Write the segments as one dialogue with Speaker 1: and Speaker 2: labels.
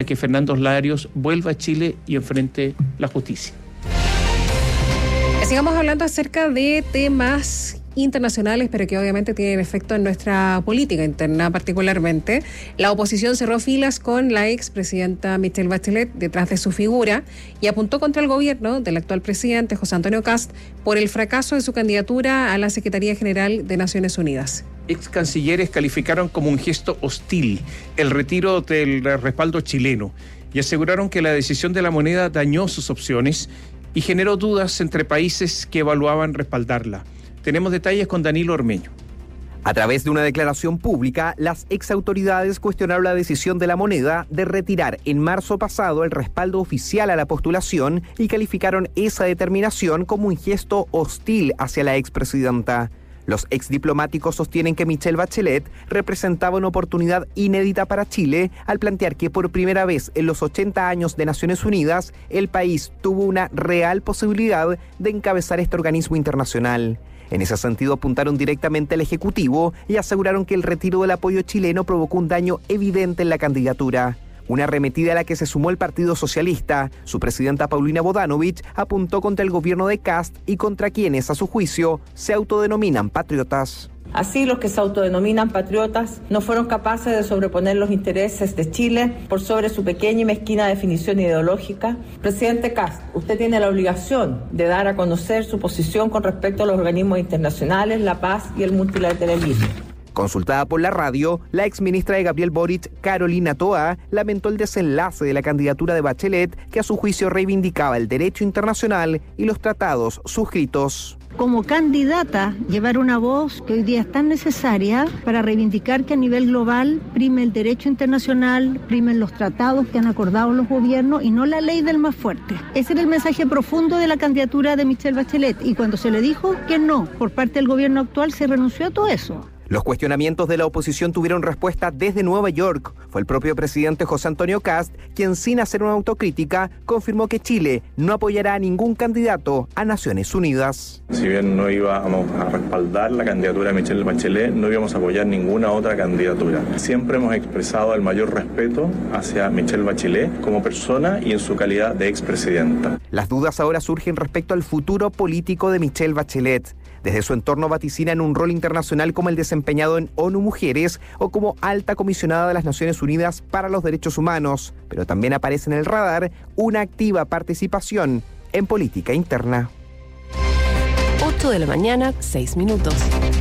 Speaker 1: que Fernando Larios vuelva a Chile y enfrente la justicia.
Speaker 2: Sigamos hablando acerca de temas internacionales, pero que obviamente tienen efecto en nuestra política interna particularmente. La oposición cerró filas con la expresidenta Michelle Bachelet detrás de su figura y apuntó contra el gobierno del actual presidente José Antonio Kast por el fracaso de su candidatura a la Secretaría General de Naciones Unidas.
Speaker 1: Ex cancilleres calificaron como un gesto hostil el retiro del respaldo chileno y aseguraron que la decisión de la moneda dañó sus opciones y generó dudas entre países que evaluaban respaldarla. Tenemos detalles con Danilo Ormeño.
Speaker 3: A través de una declaración pública, las exautoridades cuestionaron la decisión de la moneda de retirar en marzo pasado el respaldo oficial a la postulación y calificaron esa determinación como un gesto hostil hacia la expresidenta. Los exdiplomáticos sostienen que Michelle Bachelet representaba una oportunidad inédita para Chile al plantear que por primera vez en los 80 años de Naciones Unidas el país tuvo una real posibilidad de encabezar este organismo internacional. En ese sentido apuntaron directamente al Ejecutivo y aseguraron que el retiro del apoyo chileno provocó un daño evidente en la candidatura. Una arremetida a la que se sumó el Partido Socialista. Su presidenta Paulina Bodanovich apuntó contra el gobierno de Kast y contra quienes, a su juicio, se autodenominan patriotas.
Speaker 4: Así, los que se autodenominan patriotas no fueron capaces de sobreponer los intereses de Chile por sobre su pequeña y mezquina definición ideológica. Presidente Kast, usted tiene la obligación de dar a conocer su posición con respecto a los organismos internacionales, la paz y el multilateralismo.
Speaker 3: Consultada por la radio, la exministra de Gabriel Boric, Carolina Toa, lamentó el desenlace de la candidatura de Bachelet, que a su juicio reivindicaba el derecho internacional y los tratados suscritos.
Speaker 5: Como candidata, llevar una voz que hoy día es tan necesaria para reivindicar que a nivel global prime el derecho internacional, primen los tratados que han acordado los gobiernos y no la ley del más fuerte. Ese era el mensaje profundo de la candidatura de Michelle Bachelet, y cuando se le dijo que no por parte del gobierno actual, se renunció a todo eso.
Speaker 3: Los cuestionamientos de la oposición tuvieron respuesta desde Nueva York. Fue el propio presidente José Antonio Kast quien, sin hacer una autocrítica, confirmó que Chile no apoyará a ningún candidato a Naciones Unidas.
Speaker 6: Si bien no íbamos a respaldar la candidatura de Michelle Bachelet, no íbamos a apoyar ninguna otra candidatura. Siempre hemos expresado el mayor respeto hacia Michelle Bachelet como persona y en su calidad de expresidenta.
Speaker 3: Las dudas ahora surgen respecto al futuro político de Michelle Bachelet. Desde su entorno vaticinan un rol internacional como el desempeñado en ONU Mujeres o como alta comisionada de las Naciones Unidas para los Derechos Humanos, pero también aparece en el radar una activa participación en política interna.
Speaker 7: 8 de la mañana, 6 minutos.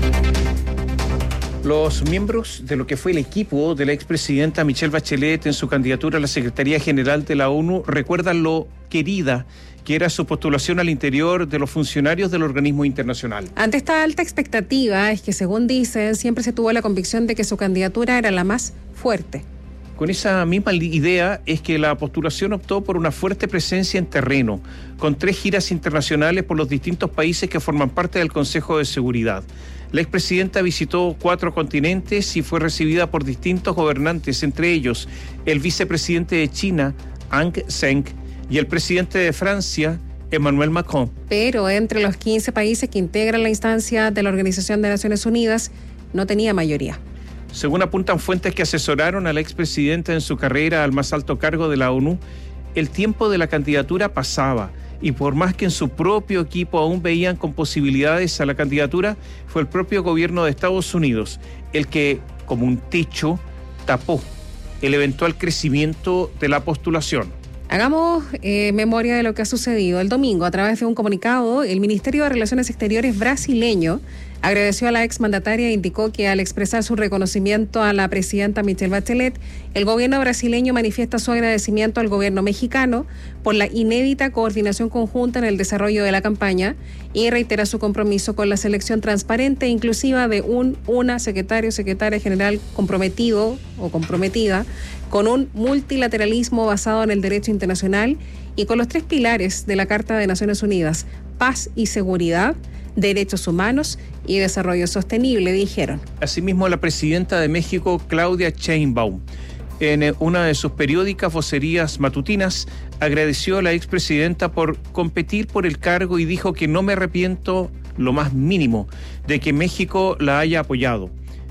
Speaker 1: Los miembros de lo que fue el equipo de la expresidenta Michelle Bachelet en su candidatura a la Secretaría General de la ONU recuerdan lo querida que era su postulación al interior de los funcionarios del organismo internacional.
Speaker 2: Ante esta alta expectativa, es que según dicen, siempre se tuvo la convicción de que su candidatura era la más fuerte.
Speaker 1: Con esa misma idea es que la postulación optó por una fuerte presencia en terreno, con 3 giras internacionales por los distintos países que forman parte del Consejo de Seguridad. La expresidenta visitó 4 continentes y fue recibida por distintos gobernantes, entre ellos el vicepresidente de China, Ang Seng, y el presidente de Francia, Emmanuel Macron.
Speaker 2: Pero entre los 15 países que integran la instancia de la Organización de Naciones Unidas, no tenía mayoría.
Speaker 1: Según apuntan fuentes que asesoraron a la expresidenta en su carrera al más alto cargo de la ONU, el tiempo de la candidatura pasaba, y por más que en su propio equipo aún veían con posibilidades a la candidatura, fue el propio gobierno de Estados Unidos el que, como un techo, tapó el eventual crecimiento de la postulación.
Speaker 2: Hagamos memoria de lo que ha sucedido. El domingo, a través de un comunicado, el Ministerio de Relaciones Exteriores brasileño agradeció a la exmandataria e indicó que al expresar su reconocimiento a la presidenta Michelle Bachelet, el gobierno brasileño manifiesta su agradecimiento al gobierno mexicano por la inédita coordinación conjunta en el desarrollo de la campaña y reitera su compromiso con la selección transparente e inclusiva de una secretaria general comprometido o comprometida con un multilateralismo basado en el derecho internacional y con los 3 pilares de la Carta de Naciones Unidas: paz y seguridad, derechos humanos y desarrollo sostenible, dijeron.
Speaker 1: Asimismo, la presidenta de México, Claudia Sheinbaum, en una de sus periódicas vocerías matutinas, agradeció a la expresidenta por competir por el cargo y dijo que no me arrepiento lo más mínimo de que México la haya apoyado.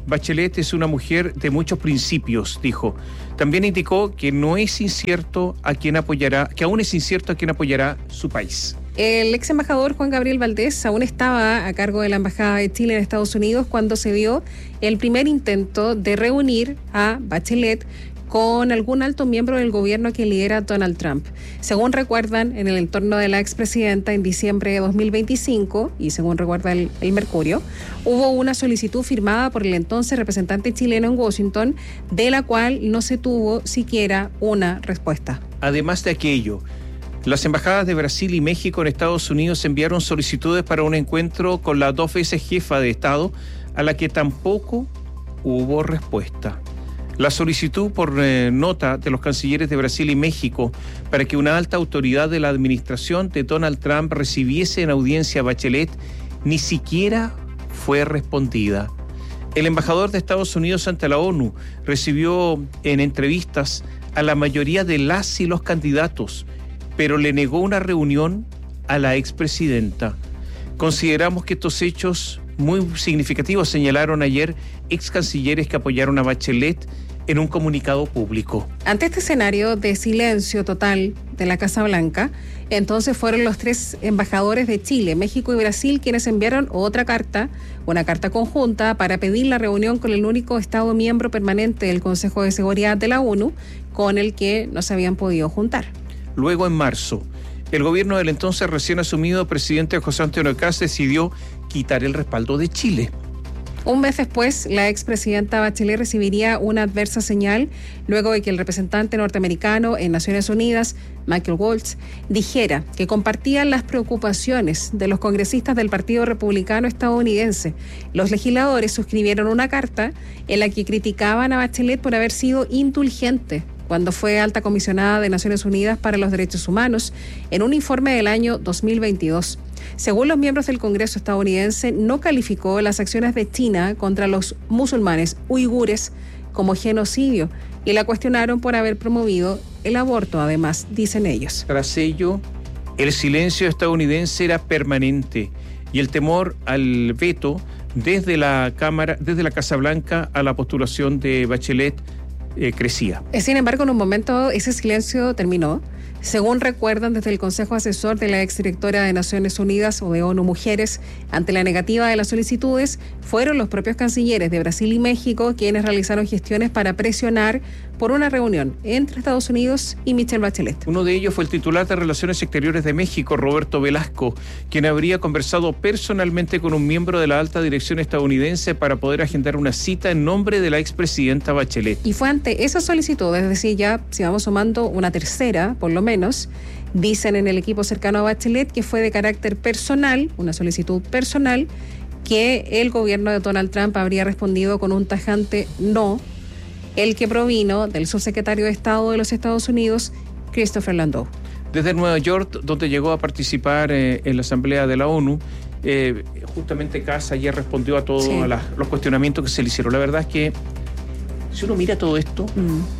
Speaker 1: Bachelet es una mujer de muchos principios, dijo. También indicó que no es incierto a quién apoyará, que aún es incierto a quién apoyará su país.
Speaker 2: El ex embajador Juan Gabriel Valdés aún estaba a cargo de la Embajada de Chile en Estados Unidos cuando se vio el primer intento de reunir a Bachelet con algún alto miembro del gobierno que lidera Donald Trump. Según recuerdan, en el entorno de la expresidenta en diciembre de 2025, y según recuerda el Mercurio, hubo una solicitud firmada por el entonces representante chileno en Washington, de la cual no se tuvo siquiera una respuesta.
Speaker 1: Además de aquello, las embajadas de Brasil y México en Estados Unidos enviaron solicitudes para un encuentro con la 2 veces jefa de Estado, a la que tampoco hubo respuesta. La solicitud por nota de los cancilleres de Brasil y México para que una alta autoridad de la administración de Donald Trump recibiese en audiencia a Bachelet ni siquiera fue respondida. El embajador de Estados Unidos ante la ONU recibió en entrevistas a la mayoría de las y los candidatos, pero le negó una reunión a la expresidenta. Consideramos que estos hechos muy significativos, señalaron ayer ex cancilleres que apoyaron a Bachelet en un comunicado público.
Speaker 2: Ante este escenario de silencio total de la Casa Blanca, entonces fueron los 3 embajadores de Chile, México y Brasil quienes enviaron otra carta, una carta conjunta para pedir la reunión con el único Estado miembro permanente del Consejo de Seguridad de la ONU, con el que no se habían podido juntar.
Speaker 1: Luego, en marzo, el gobierno del entonces recién asumido presidente José Antonio Kast decidió quitar el respaldo de Chile.
Speaker 2: Un mes después, la expresidenta Bachelet recibiría una adversa señal luego de que el representante norteamericano en Naciones Unidas, Michael Waltz, dijera que compartían las preocupaciones de los congresistas del Partido Republicano estadounidense. Los legisladores suscribieron una carta en la que criticaban a Bachelet por haber sido indulgente cuando fue alta comisionada de Naciones Unidas para los Derechos Humanos en un informe del año 2022. Según los miembros del Congreso estadounidense, no calificó las acciones de China contra los musulmanes uigures como genocidio y la cuestionaron por haber promovido el aborto, además, dicen ellos.
Speaker 1: Tras ello, el silencio estadounidense era permanente y el temor al veto desde la Casa Blanca a la postulación de Bachelet crecía.
Speaker 2: Sin embargo, en un momento ese silencio terminó. Según recuerdan desde el Consejo Asesor de la exdirectora de Naciones Unidas o de ONU Mujeres, ante la negativa de las solicitudes, fueron los propios cancilleres de Brasil y México quienes realizaron gestiones para presionar por una reunión entre Estados Unidos y Michelle Bachelet.
Speaker 1: Uno de ellos fue el titular de Relaciones Exteriores de México, Roberto Velasco, quien habría conversado personalmente con un miembro de la alta dirección estadounidense para poder agendar una cita en nombre de la expresidenta Bachelet.
Speaker 2: Y fue ante esa solicitud, es decir, ya si vamos sumando una tercera, por lo menos, dicen en el equipo cercano a Bachelet que fue de carácter personal, una solicitud personal, que el gobierno de Donald Trump habría respondido con un tajante no, el que provino del subsecretario de Estado de los Estados Unidos, Christopher Landau.
Speaker 1: Desde Nueva York, donde llegó a participar en la Asamblea de la ONU, justamente Kast ayer respondió a todos los cuestionamientos que se le hicieron. La verdad es que, si uno mira todo esto,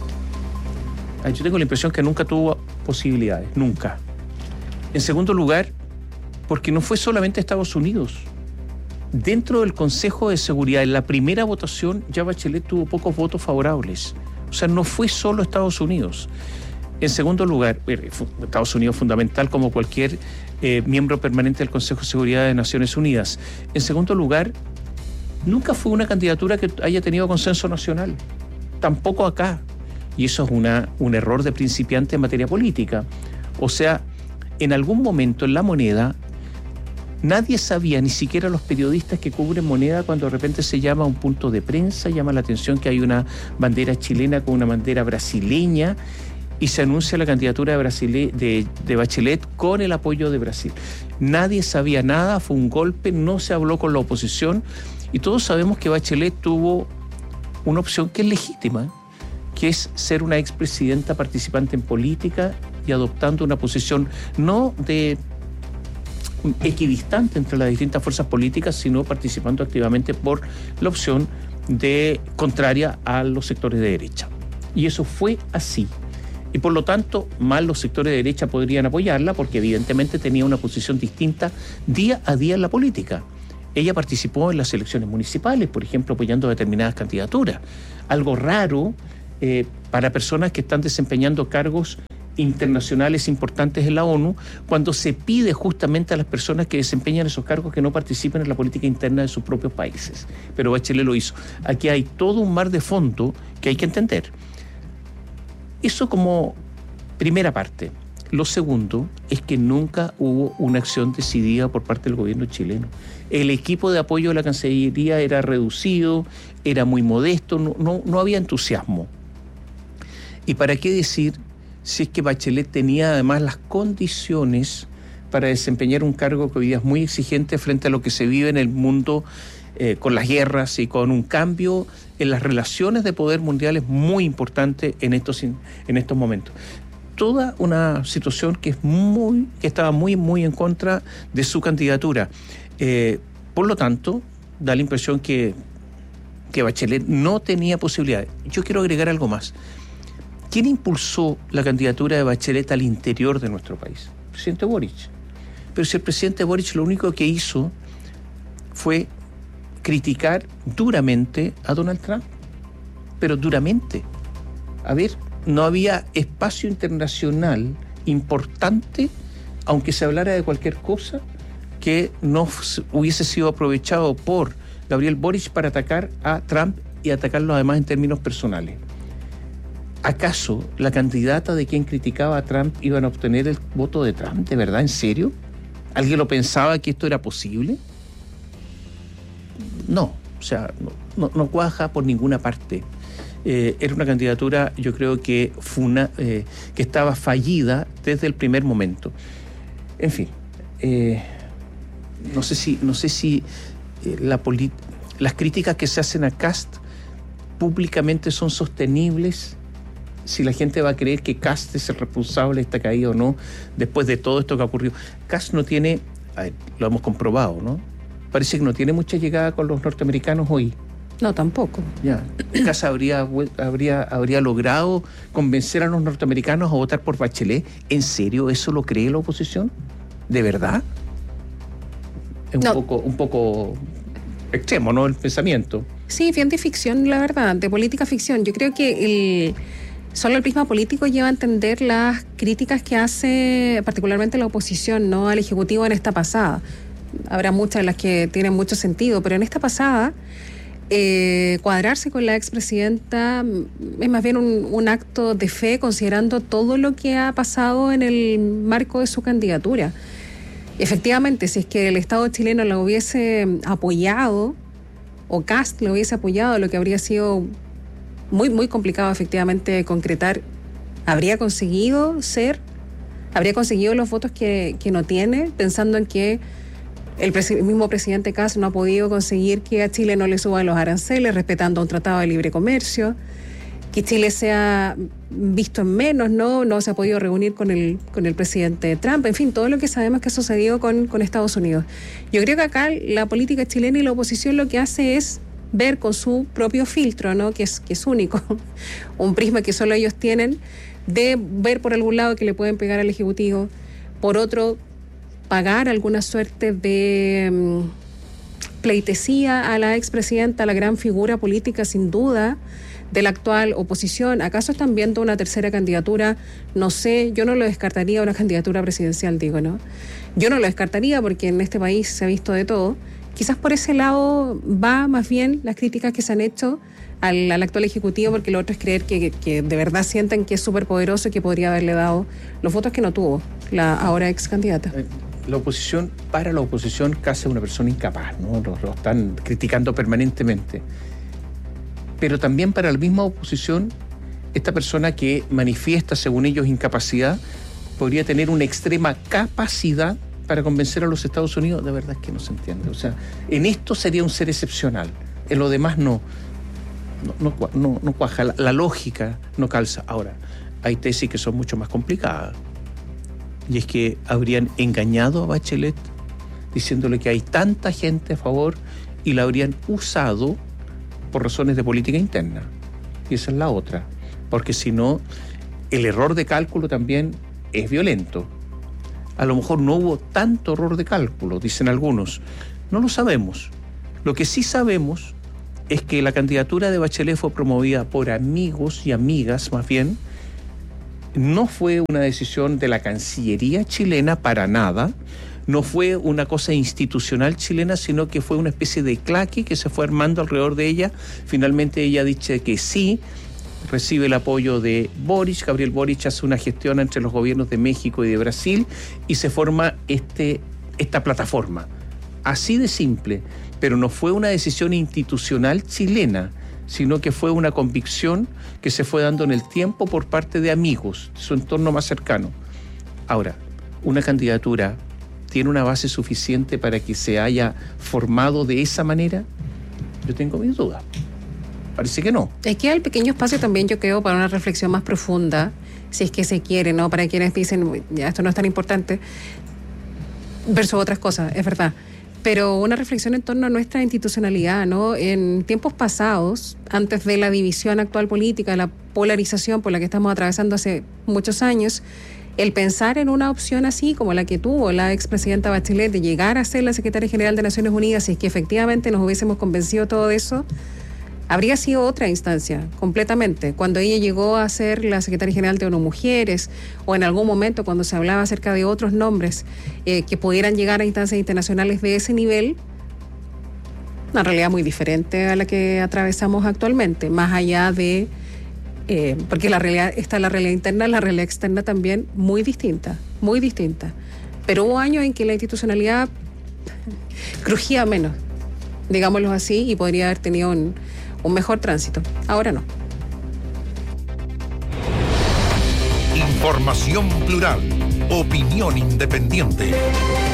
Speaker 1: yo tengo la impresión que nunca tuvo posibilidades, nunca. En segundo lugar, porque no fue solamente Estados Unidos. Dentro del Consejo de Seguridad, en la primera votación, ya Bachelet tuvo pocos votos favorables. O sea, no fue solo Estados Unidos. En segundo lugar, Estados Unidos fundamental como cualquier miembro permanente del Consejo de Seguridad de Naciones Unidas. En segundo lugar, nunca fue una candidatura que haya tenido consenso nacional. Tampoco acá. Y eso es un error de principiante en materia política. O sea, en algún momento en La Moneda, nadie sabía, ni siquiera los periodistas que cubren Moneda, cuando de repente se llama a un punto de prensa, llama la atención que hay una bandera chilena con una bandera brasileña y se anuncia la candidatura de Bachelet con el apoyo de Brasil. Nadie sabía nada, fue un golpe, no se habló con la oposición y todos sabemos que Bachelet tuvo una opción que es legítima, que es ser una expresidenta participante en política y adoptando una posición no de equidistante entre las distintas fuerzas políticas, sino participando activamente por la opción de contraria a los sectores de derecha. Y eso fue así. Y por lo tanto, más los sectores de derecha podrían apoyarla porque evidentemente tenía una posición distinta día a día en la política. ella participó en las elecciones municipales, por ejemplo, apoyando determinadas candidaturas. Algo raro para personas que están desempeñando cargos internacionales importantes en la ONU, cuando se pide justamente a las personas que desempeñan esos cargos que no participen en la política interna de sus propios países. Pero Bachelet lo hizo. Aquí hay todo un mar de fondo que hay que entender. Eso como primera parte. Lo segundo es que nunca hubo una acción decidida por parte del gobierno chileno. El equipo de apoyo de la Cancillería era reducido, era muy modesto, no había entusiasmo. ¿Y para qué decir si es que Bachelet tenía además las condiciones para desempeñar un cargo que hoy día es muy exigente frente a lo que se vive en el mundo con las guerras y con un cambio en las relaciones de poder mundiales muy importante en estos momentos? Toda una situación que estaba muy en contra de su candidatura. Por lo tanto, da la impresión que Bachelet no tenía posibilidades. Yo quiero agregar algo más. ¿Quién impulsó la candidatura de Bachelet al interior de nuestro país? El presidente Boric. Pero si el presidente Boric lo único que hizo fue criticar duramente a Donald Trump. Pero duramente. A ver, no había espacio internacional importante, aunque se hablara de cualquier cosa, que no hubiese sido aprovechado por Gabriel Boric para atacar a Trump y atacarlo además en términos personales. ¿Acaso la candidata de quien criticaba a Trump iban a obtener el voto de Trump? ¿De verdad? ¿En serio? ¿Alguien lo pensaba que esto era posible? No, o sea, no cuaja por ninguna parte. Era una candidatura, yo creo que que estaba fallida desde el primer momento. En fin, no sé si las críticas que se hacen a Kast públicamente son sostenibles, si la gente va a creer que Kast es el responsable de esta caída o no, después de todo esto que ha ocurrido. Kast no tiene, lo hemos comprobado, ¿no? Parece que no tiene mucha llegada con los norteamericanos hoy.
Speaker 2: No, tampoco.
Speaker 1: Ya. Kast habría logrado convencer a los norteamericanos a votar por Bachelet. ¿En serio eso lo cree la oposición? ¿De verdad? Es un poco extremo, ¿no? El pensamiento.
Speaker 2: Sí, bien de ficción, la verdad, de política ficción. Yo creo que solo el prisma político lleva a entender las críticas que hace particularmente la oposición, ¿no?, al Ejecutivo en esta pasada. Habrá muchas de las que tienen mucho sentido, pero en esta pasada cuadrarse con la expresidenta es más bien un acto de fe, considerando todo lo que ha pasado en el marco de su candidatura. Efectivamente, si es que el Estado chileno la hubiese apoyado, o Kast lo hubiese apoyado, lo que habría sido muy complicado efectivamente concretar, habría conseguido los votos que no tiene, pensando en que el mismo presidente Kast no ha podido conseguir que a Chile no le suban los aranceles, respetando un tratado de libre comercio, que Chile sea visto en menos, no se ha podido reunir con el presidente Trump, en fin, todo lo que sabemos que ha sucedido con Estados Unidos. Yo creo que acá la política chilena y la oposición lo que hace es ver con su propio filtro, ¿no?, que es único, un prisma que solo ellos tienen, de ver por algún lado que le pueden pegar al Ejecutivo, por otro pagar alguna suerte de pleitesía a la expresidenta, a la gran figura política sin duda de la actual oposición. ¿Acaso están viendo una tercera candidatura? No sé, yo no lo descartaría, una candidatura presidencial, digo, ¿no? Yo no lo descartaría porque en este país se ha visto de todo. Quizás por ese lado va más bien las críticas que se han hecho al actual Ejecutivo, porque lo otro es creer que de verdad sienten que es súper poderoso y que podría haberle dado los votos que no tuvo la ahora ex candidata.
Speaker 1: Para la oposición, casi es una persona incapaz, ¿no? Lo están criticando permanentemente. Pero también para la misma oposición, esta persona que manifiesta, según ellos, incapacidad, podría tener una extrema capacidad para convencer a los Estados Unidos. De verdad es que no se entiende. O sea, en esto sería un ser excepcional. En lo demás no cuaja. La lógica no calza. Ahora, hay tesis que son mucho más complicadas. Y es que habrían engañado a Bachelet diciéndole que hay tanta gente a favor y la habrían usado por razones de política interna. Y esa es la otra. Porque si no, el error de cálculo también es violento. A lo mejor no hubo tanto error de cálculo, dicen algunos, No lo sabemos. Lo que sí sabemos es que la candidatura de Bachelet fue promovida por amigos y amigas, más bien. No fue una decisión de la Cancillería chilena para nada. No fue una cosa institucional chilena, sino que fue una especie de claque que se fue armando alrededor de ella. Finalmente ella dice que sí, recibe el apoyo de Boric. Gabriel Boric hace una gestión entre los gobiernos de México y de Brasil y se forma esta plataforma. Así de simple, pero no fue una decisión institucional chilena, sino que fue una convicción que se fue dando en el tiempo por parte de amigos, de su entorno más cercano. Ahora, una candidatura tiene una base suficiente para que se haya formado de esa manera. Yo tengo mis dudas. Parece que no.
Speaker 2: Es que hay pequeño espacio también, yo creo, para una reflexión más profunda, si es que se quiere, ¿no? Para quienes dicen, ya, esto no es tan importante, versus otras cosas, es verdad. Pero una reflexión en torno a nuestra institucionalidad, ¿no? En tiempos pasados, antes de la división actual política, la polarización por la que estamos atravesando hace muchos años, el pensar en una opción así como la que tuvo la expresidenta Bachelet de llegar a ser la secretaria general de Naciones Unidas, si es que efectivamente nos hubiésemos convencido de todo eso, habría sido otra instancia, completamente. Cuando ella llegó a ser la secretaria general de ONU Mujeres, o en algún momento cuando se hablaba acerca de otros nombres que pudieran llegar a instancias internacionales de ese nivel, una realidad muy diferente a la que atravesamos actualmente, más allá de... porque la realidad está la realidad interna, la realidad externa también muy distinta, muy distinta. Pero hubo años en que la institucionalidad crujía menos, digámoslo así, y podría haber tenido un mejor tránsito. Ahora no.
Speaker 8: Información plural, opinión independiente.